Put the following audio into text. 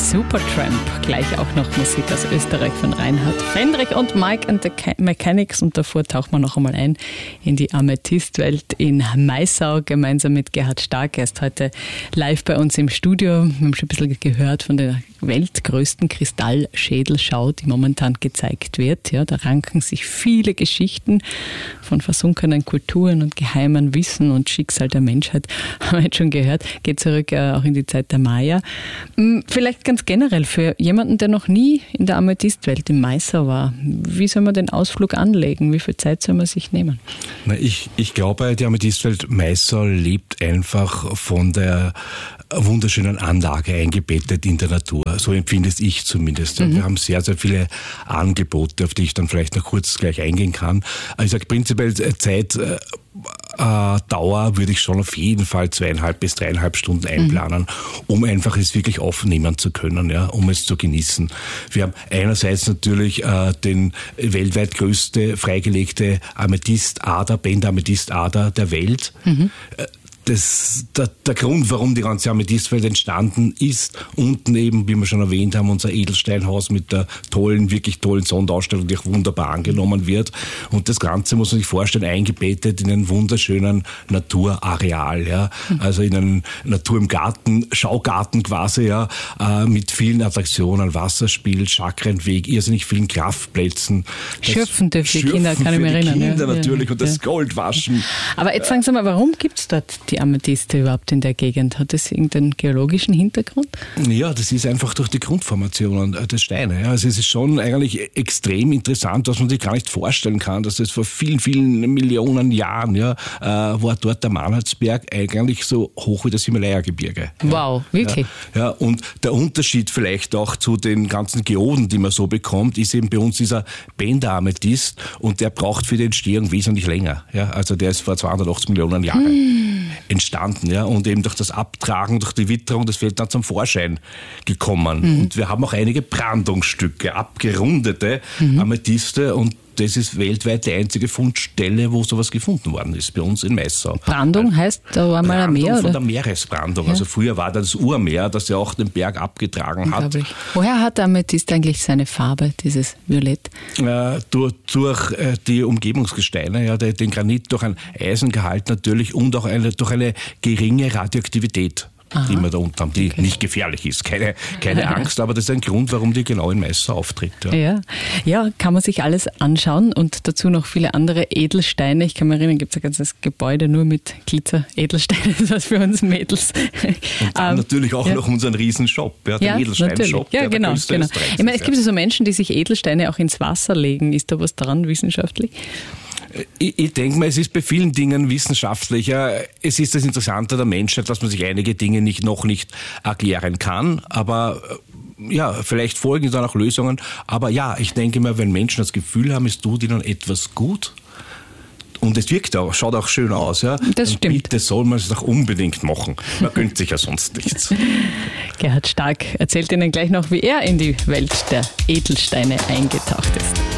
Supertramp. Gleich auch noch Musik aus Österreich von Reinhard Fendrich und Mike and the Mechanics. Und davor tauchen wir noch einmal ein in die Amethystwelt in Maisau, gemeinsam mit Gerhard Stark. Er ist heute live bei uns im Studio. Wir haben schon ein bisschen gehört von der weltgrößten Kristallschädelschau, die momentan gezeigt wird. Ja, da ranken sich viele Geschichten von versunkenen Kulturen und geheimen Wissen und Schicksal der Menschheit. Haben wir jetzt schon gehört. Geht zurück auch in die Zeit der Maya. Vielleicht ganz generell für jemanden, der noch nie in der Amethystwelt in Maisau war. Wie soll man den Ausflug anlegen? Wie viel Zeit soll man sich nehmen? Na, ich glaube, die Amethystwelt Maisau lebt einfach von der wunderschönen Anlage eingebettet in der Natur. So empfinde es ich zumindest. Wir haben sehr, sehr viele Angebote, auf die ich dann vielleicht noch kurz gleich eingehen kann. Also ich sage prinzipiell Dauer würde ich schon auf jeden Fall 2,5 bis 3,5 Stunden einplanen, um einfach es wirklich aufnehmen zu können, ja, um es zu genießen. Wir haben einerseits natürlich den weltweit größte freigelegte Amethystader, Bänder-Amethystader der Welt. Der Grund, warum die ganze Amethystwelt entstanden ist, unten eben, wie wir schon erwähnt haben, unser Edelsteinhaus mit der wirklich tollen Sonderausstellung, die auch wunderbar angenommen wird. Und das Ganze muss man sich vorstellen, eingebettet in einen wunderschönen Naturareal, ja. Also in einen Natur im Garten, Schaugarten quasi, ja, mit vielen Attraktionen, Wasserspiel, Chakrenweg, irrsinnig vielen Kraftplätzen. Schürfen dürfen die Kinder, kann ich mich erinnern. Kinder natürlich, und das Goldwaschen. Aber jetzt sagen Sie mal, warum gibt es dort die Amethyste überhaupt in der Gegend? Hat das irgendeinen geologischen Hintergrund? Ja, das ist einfach durch die Grundformationen der Steine. Ja. Also es ist schon eigentlich extrem interessant, was man sich gar nicht vorstellen kann, dass es vor vielen, vielen Millionen Jahren war dort der Mannhardsberg eigentlich so hoch wie das Himalaya-Gebirge. Ja. Wow, wirklich? Ja, und der Unterschied vielleicht auch zu den ganzen Geoden, die man so bekommt, ist eben bei uns dieser Bänder-Amethyst, und der braucht für die Entstehung wesentlich länger. Ja. Also der ist vor 280 Millionen Jahren entstanden, ja, und eben durch das Abtragen, durch die Witterung, das wird dann zum Vorschein gekommen. Und wir haben auch einige Brandungsstücke, abgerundete Amethyste, und das ist weltweit die einzige Fundstelle, wo sowas gefunden worden ist, bei uns in Maisau. Brandung heißt, da war mal ein Meer, oder? Von der Meeresbrandung. Ja. Also früher war das Urmeer, das ja auch den Berg abgetragen hat. Woher hat der Amethyst eigentlich seine Farbe, dieses Violett? Durch die Umgebungsgesteine, ja, den Granit, durch ein Eisengehalt natürlich und auch durch eine geringe Radioaktivität. Die wir da unten haben, die nicht gefährlich ist. Keine Angst, aber das ist ein Grund, warum die genau in Maisau auftritt. Ja, kann man sich alles anschauen, und dazu noch viele andere Edelsteine. Ich kann mich erinnern, gibt es ein ganzes Gebäude nur mit Glitzer-Edelsteine, das ist für uns Mädels. Und dann natürlich auch noch unseren Riesenshop, den Edelstein-Shop. Ja, genau. Ich meine, es gibt so Menschen, die sich Edelsteine auch ins Wasser legen. Ist da was dran wissenschaftlich? Ich denke mal, es ist bei vielen Dingen wissenschaftlicher. Es ist das Interessante der Menschheit, dass man sich einige Dinge noch nicht erklären kann. Aber ja, vielleicht folgen dann auch Lösungen. Aber ja, ich denke mal, wenn Menschen das Gefühl haben, es tut ihnen etwas gut, und es wirkt auch, schaut auch schön aus, ja. Das stimmt. Bitte soll man es doch unbedingt machen. Man gönnt sich ja sonst nichts. Gerhard Stark erzählt Ihnen gleich noch, wie er in die Welt der Edelsteine eingetaucht ist.